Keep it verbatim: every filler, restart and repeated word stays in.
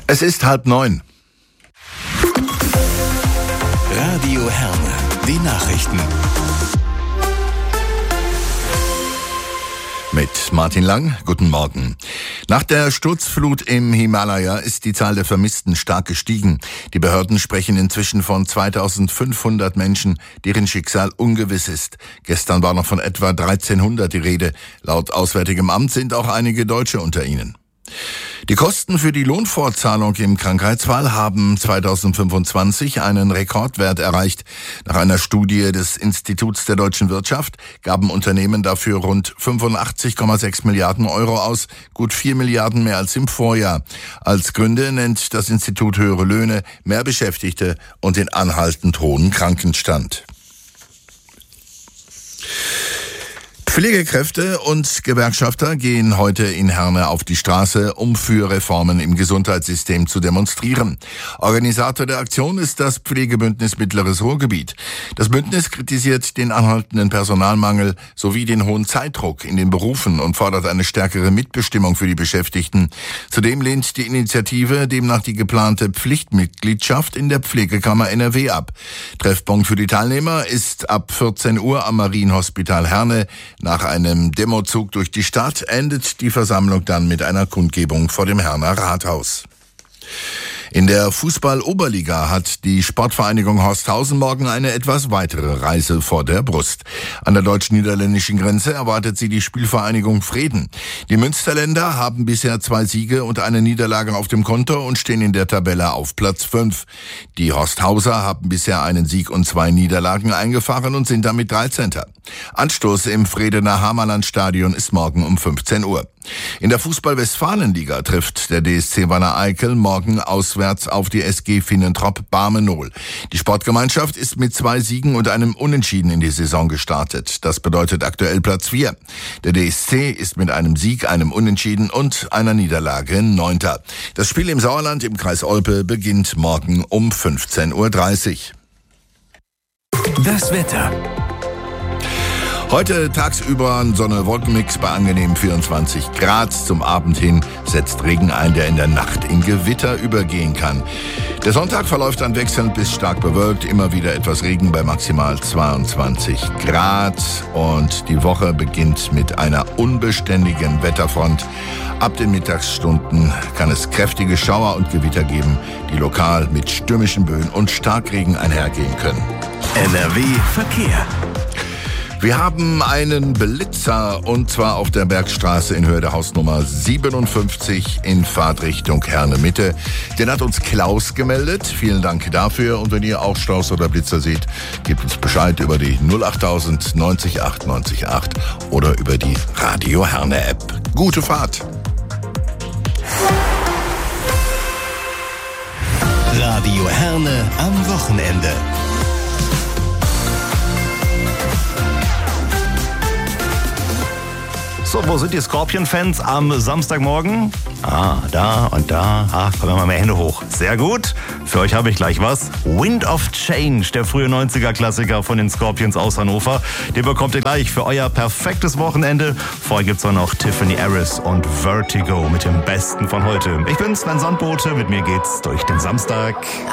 Es ist halb neun. Radio Herne, die Nachrichten. Mit Martin Lang, guten Morgen. Nach der Sturzflut im Himalaya ist die Zahl der Vermissten stark gestiegen. Die Behörden sprechen inzwischen von zweitausendfünfhundert Menschen, deren Schicksal ungewiss ist. Gestern war noch von etwa dreizehnhundert die Rede. Laut Auswärtigem Amt sind auch einige Deutsche unter ihnen. Die Kosten für die Lohnfortzahlung im Krankheitsfall haben zweitausendfünfundzwanzig einen Rekordwert erreicht. Nach einer Studie des Instituts der deutschen Wirtschaft gaben Unternehmen dafür rund fünfundachtzig Komma sechs Milliarden Euro aus, gut vier Milliarden mehr als im Vorjahr. Als Gründe nennt das Institut höhere Löhne, mehr Beschäftigte und den anhaltend hohen Krankenstand. Pflegekräfte und Gewerkschafter gehen heute in Herne auf die Straße, um für Reformen im Gesundheitssystem zu demonstrieren. Organisator der Aktion ist das Pflegebündnis Mittleres Ruhrgebiet. Das Bündnis kritisiert den anhaltenden Personalmangel sowie den hohen Zeitdruck in den Berufen und fordert eine stärkere Mitbestimmung für die Beschäftigten. Zudem lehnt die Initiative demnach die geplante Pflichtmitgliedschaft in der Pflegekammer N R W ab. Treffpunkt für die Teilnehmer ist ab vierzehn Uhr am Marienhospital Herne. Nach einem Demozug durch die Stadt endet die Versammlung dann mit einer Kundgebung vor dem Herner Rathaus. In der Fußball-Oberliga hat die Sportvereinigung Horsthausen morgen eine etwas weitere Reise vor der Brust. An der deutsch-niederländischen Grenze erwartet sie die Spielvereinigung Vreden. Die Münsterländer haben bisher zwei Siege und eine Niederlage auf dem Konto und stehen in der Tabelle auf Platz fünf. Die Horsthauser haben bisher einen Sieg und zwei Niederlagen eingefahren und sind damit dreizehnter Anstoß im Vredener Hamerlandstadion ist morgen um fünfzehn Uhr. In der Fußball-Westfalenliga trifft der D S C Wanne-Eickel morgen auswärts auf die S G Finnentrop-Barmenol. Die Sportgemeinschaft ist mit zwei Siegen und einem Unentschieden in die Saison gestartet. Das bedeutet aktuell Platz vier. Der D S C ist mit einem Sieg, einem Unentschieden und einer Niederlage neunter Das Spiel im Sauerland im Kreis Olpe beginnt morgen um fünfzehn Uhr dreißig. Das Wetter. Heute tagsüber ein Sonne-Wolkenmix bei angenehmen vierundzwanzig Grad. Zum Abend hin setzt Regen ein, der in der Nacht in Gewitter übergehen kann. Der Sonntag verläuft dann wechselnd bis stark bewölkt. Immer wieder etwas Regen bei maximal zweiundzwanzig Grad. Und die Woche beginnt mit einer unbeständigen Wetterfront. Ab den Mittagsstunden kann es kräftige Schauer und Gewitter geben, die lokal mit stürmischen Böen und Starkregen einhergehen können. N R W Verkehr. Wir haben einen Blitzer und zwar auf der Bergstraße in Höhe der Hausnummer siebenundfünfzig in Fahrtrichtung Herne Mitte. Den hat uns Klaus gemeldet. Vielen Dank dafür. Und wenn ihr auch Staus oder Blitzer seht, gebt uns Bescheid über die null achttausend neunzig acht neunzig acht oder über die Radio Herne App. Gute Fahrt. Radio Herne am Wochenende. So, wo sind die Scorpion-Fans am Samstagmorgen? Ah, da und da. Ach, kommen wir mal mehr Hände hoch. Sehr gut. Für euch habe ich gleich was. Wind of Change, der frühe neunziger-Klassiker von den Scorpions aus Hannover. Den bekommt ihr gleich für euer perfektes Wochenende. Vorher gibt's auch noch Tiffany Harris und Vertigo mit dem Besten von heute. Ich bin Sven Sandbote. Mit mir geht's durch den Samstag.